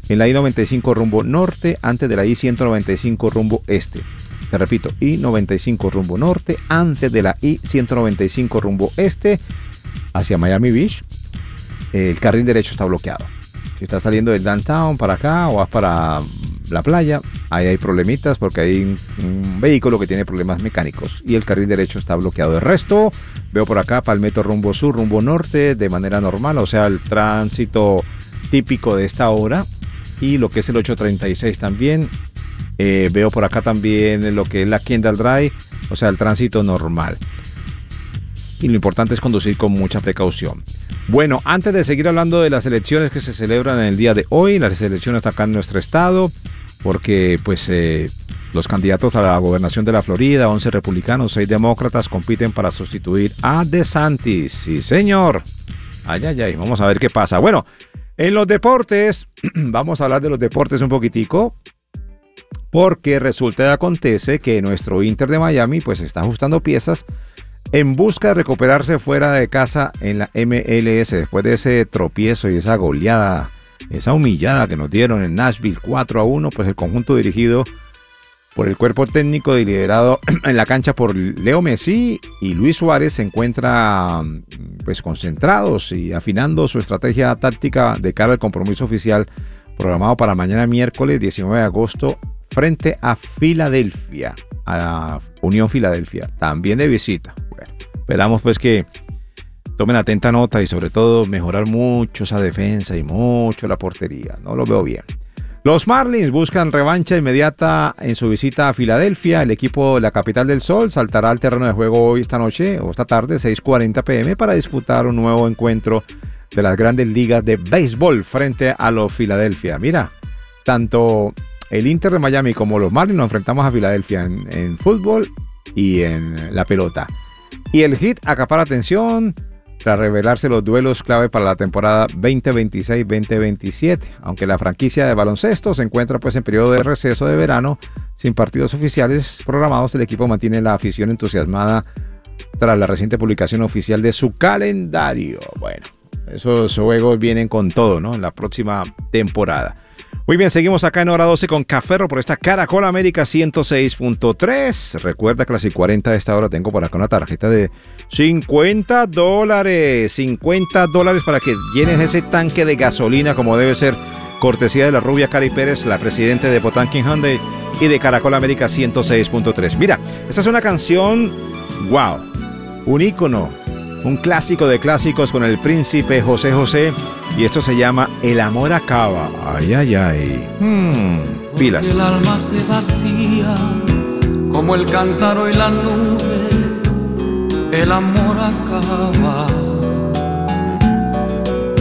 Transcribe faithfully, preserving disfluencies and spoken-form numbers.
en la I noventa y cinco rumbo norte, antes de la I ciento noventa y cinco rumbo este. Te repito, I noventa y cinco rumbo norte, antes de la I ciento noventa y cinco rumbo este, hacia Miami Beach. El carril derecho está bloqueado. Si estás saliendo del downtown para acá o vas para la playa, ahí hay problemitas porque hay un, un vehículo que tiene problemas mecánicos y el carril derecho está bloqueado. El resto, veo por acá Palmetto rumbo sur, rumbo norte, de manera normal, o sea, el tránsito típico de esta hora. Y lo que es el ocho treinta y seis también. Eh, veo por acá también lo que es la Kendall Drive, o sea, el tránsito normal. Y lo importante es conducir con mucha precaución. Bueno, antes de seguir hablando de las elecciones que se celebran en el día de hoy, las elecciones acá en nuestro estado, porque pues eh, los candidatos a la gobernación de la Florida, once republicanos, seis demócratas, compiten para sustituir a DeSantis. Sí, señor. Ay, ay, ay, vamos a ver qué pasa. Bueno, en los deportes, vamos a hablar de los deportes un poquitico. Porque resulta y acontece que nuestro Inter de Miami pues está ajustando piezas en busca de recuperarse fuera de casa en la M L S después de ese tropiezo y esa goleada, esa humillada que nos dieron en Nashville cuatro a uno. Pues el conjunto dirigido por el cuerpo técnico y liderado en la cancha por Leo Messi y Luis Suárez se encuentra pues concentrados y afinando su estrategia táctica de cara al compromiso oficial programado para mañana miércoles diecinueve de agosto frente a Filadelfia, a la Unión Filadelfia, también de visita. Bueno, esperamos pues que tomen atenta nota y sobre todo mejorar mucho esa defensa y mucho la portería. No lo veo bien. Los Marlins buscan revancha inmediata en su visita a Filadelfia. El equipo de la capital del sol saltará al terreno de juego hoy esta noche o esta tarde, seis cuarenta pm, para disputar un nuevo encuentro de las grandes ligas de béisbol frente a los Filadelfia. Mira, tanto el Inter de Miami como los Marlins nos enfrentamos a Filadelfia en, en fútbol y en la pelota. Y el Heat acapara atención tras revelarse los duelos clave para la temporada veinte veintiséis veinte veintisiete. Aunque la franquicia de baloncesto se encuentra pues en periodo de receso de verano sin partidos oficiales programados, el equipo mantiene la afición entusiasmada tras la reciente publicación oficial de su calendario. Bueno, esos juegos vienen con todo, ¿no? En la próxima temporada. Muy bien, seguimos acá en Hora doce con Café por esta Caracol América ciento seis punto tres. Recuerda que a las y cuarenta de esta hora tengo por acá una tarjeta de cincuenta dólares. cincuenta dólares para que llenes ese tanque de gasolina como debe ser. Cortesía de la rubia Cari Pérez, la presidenta de Potanquín Hyundai y de Caracol América ciento seis punto tres. Mira, esta es una canción, wow, un ícono, un clásico de clásicos con el príncipe José José. Y esto se llama El amor acaba. Ay, ay, ay. Hmm, pilas. Porque el alma se vacía como el cántaro y la nube. El amor acaba.